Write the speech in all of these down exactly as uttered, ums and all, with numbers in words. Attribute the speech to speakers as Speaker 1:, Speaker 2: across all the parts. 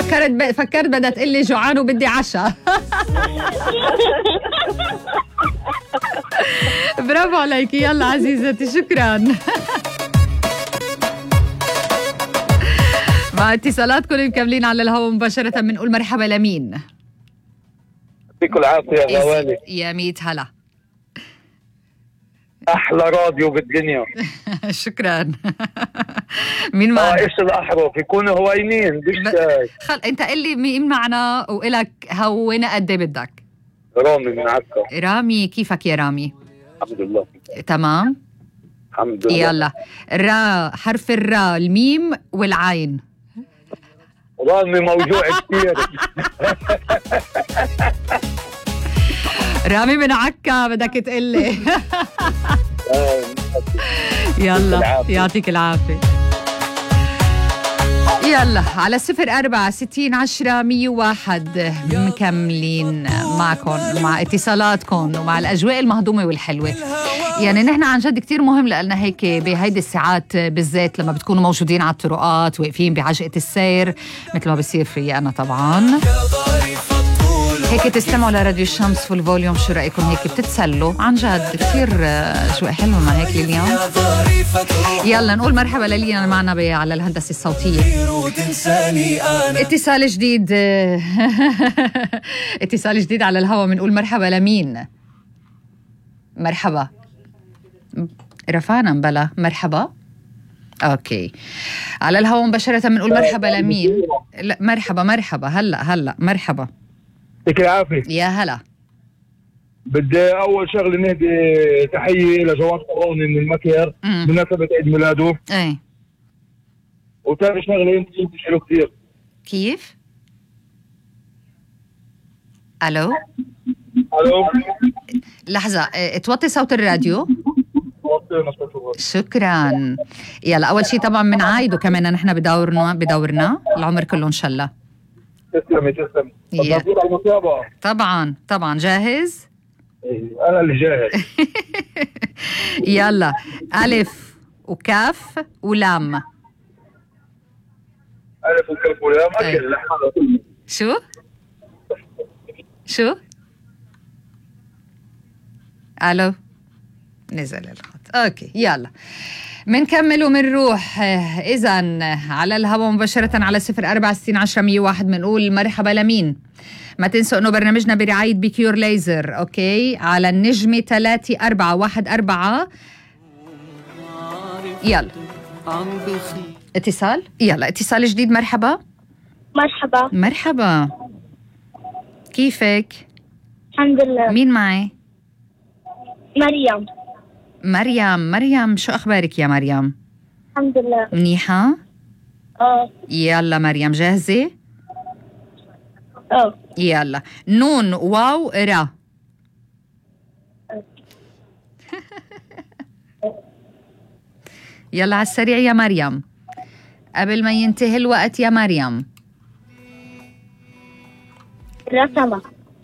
Speaker 1: فكرت ب... فكرت بدها تقول لي جوعان وبدي عشاء. برافو عليكي. يلا عزيزتي شكرا. مع اتصالاتكم مكملين على الهواء مباشرة. بنقول مرحبا لمين؟
Speaker 2: يعطيكم العافية يا غوالي.
Speaker 1: يا ميت هلا.
Speaker 2: أحلى راديو بالدنيا.
Speaker 1: شكرا. مين معنا؟
Speaker 2: اه ايش الأحرف يكونوا هوينين بش
Speaker 1: خل انت قل لي مين معنا وإلك هونا قد ايه بدك.
Speaker 2: رامي من عكا.
Speaker 1: رامي كيفك يا رامي؟
Speaker 2: الحمد لله
Speaker 1: تمام
Speaker 2: الحمد لله.
Speaker 1: يلا را حرف الراء الميم والعين.
Speaker 2: رامي موجوع كثير.
Speaker 1: رامي من عكا بدك تقلي. يلا يعطيك العافية. يلا على صفر أربعة ستين عشرة مية واحد مكملين معكم ومع اتصالاتكم ومع الأجواء المهضومة والحلوة. يعني نحن عن جد كتير مهم لألنا هيك بهيدي الساعات بالذات لما بتكونوا موجودين على الطرقات واقفين بعجقة السير مثل ما بصير في أنا طبعا هيك تستمعوا لراديو الشمس في الفوليوم. شو رأيكم هيك بتتسلوا عن جد كتير أجواء حلوة مع هيك اليوم. يلا نقول مرحبا للينا معنا على الهندسة الصوتية. اتصال جديد. اتصال جديد على الهواء. بنقول مرحبا لمين؟ مرحبا. رفعنا مبلا. مرحبا. اوكي على الهواء مباشرة. بنقول مرحبا لمين؟ لا مرحبا مرحبا هلا هلا مرحبا.
Speaker 2: يعطيك العافية.
Speaker 1: يا هلا.
Speaker 2: بدي أول شغلة نهدي تحية لجواد قروني من المكير بمناسبة عيد ميلاده.
Speaker 1: ايه.
Speaker 2: وثاني شغلة انت انت حلو كثير.
Speaker 1: كيف؟ الو
Speaker 2: الو
Speaker 1: لحظة اه توطي صوت الراديو.
Speaker 2: وطينا صوت الراديو.
Speaker 1: شكرا. يلا أول شيء طبعا بنعايده كمان نحن بدورنا بدورنا العمر كله إن شاء الله.
Speaker 2: تسلمي تسلمي.
Speaker 1: Yeah.
Speaker 2: طب على المسابقة.
Speaker 1: طبعا طبعا جاهز؟
Speaker 2: ايه أنا اللي جاهز.
Speaker 1: يلا ألف وكاف ولام.
Speaker 2: ألف وكاف ولام. أكل لحظة.
Speaker 1: شو؟ شو؟ ألو نزل الخط. أوكي يلا منكمل ومنروح. إذن على الهواء مباشرة على صفر أربعة ستين عشرة مية واحد بنقول مرحبا لمين. ما تنسوا إنه برنامجنا برعاية بيكيور ليزر. أوكي على النجمة ثلاثة أربعة واحد أربعة. يلا اتصال. يلا اتصال جديد. مرحبا.
Speaker 3: مرحبا.
Speaker 1: مرحبا كيفك؟
Speaker 3: الحمد لله.
Speaker 1: مين معي؟
Speaker 3: مريم.
Speaker 1: مريم. مريم شو أخبارك يا مريم؟
Speaker 3: الحمد لله.
Speaker 1: منيحة؟
Speaker 3: اه.
Speaker 1: يلا مريم جاهزة؟
Speaker 3: اه.
Speaker 1: يلا نون واو را. يلا على السريع يا مريم قبل ما ينتهي الوقت يا مريم.
Speaker 3: رسمة.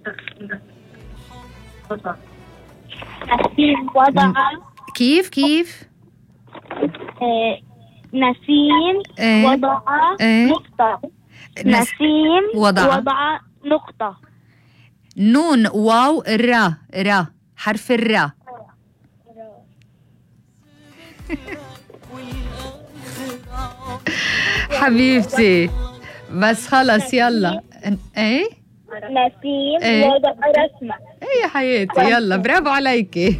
Speaker 3: نسيم وضع.
Speaker 1: كيف كيف؟
Speaker 3: آه. نسيم
Speaker 1: ايه؟
Speaker 3: وضع
Speaker 1: ايه؟
Speaker 3: نقطة.
Speaker 1: نس...
Speaker 3: نسيم
Speaker 1: وضع.
Speaker 3: وضع نقطة.
Speaker 1: نون واو را. را حرف الرا. حبيبتي بس خلص يلا. ايه
Speaker 3: نسيم
Speaker 1: ايه؟
Speaker 3: وضع رسمة.
Speaker 1: ايه يا حياتي يلا برافو عليكي.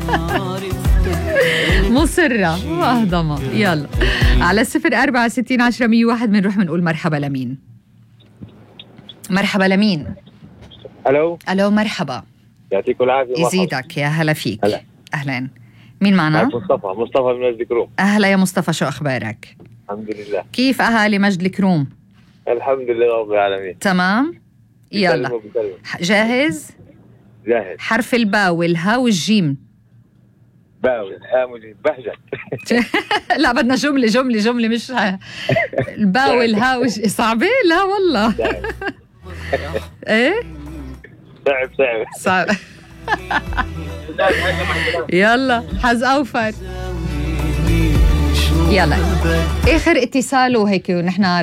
Speaker 1: مصرة مهضمة. يلا على صفر أربعة ستين عشرة مية واحد بنروح بنقول مرحبا لمين. مرحبا لمين.
Speaker 2: الو
Speaker 1: الو مرحبا.
Speaker 2: يعطيكم العافية.
Speaker 1: يزيدك يا هلا فيك.
Speaker 2: هلا.
Speaker 1: اهلا. مين معنا؟
Speaker 2: مصطفى. مصطفى من مجد الكروم.
Speaker 1: اهلا يا مصطفى شو اخبارك؟
Speaker 2: الحمد لله.
Speaker 1: كيف اهالي مجد الكروم؟
Speaker 2: الحمد لله رب العالمين.
Speaker 1: تمام يلا جاهز؟
Speaker 2: جاهز.
Speaker 1: حرف الباء والها والجيم.
Speaker 2: باء والهاء والجيم. بهجت.
Speaker 1: لا بدنا جملة جملة جملة مش الباء والها والجيم. صعبة لا والله. ايه
Speaker 2: صعب صعب
Speaker 1: صعب. يلا حظ أوفر. يلا آخر اتصال وهيك ونحن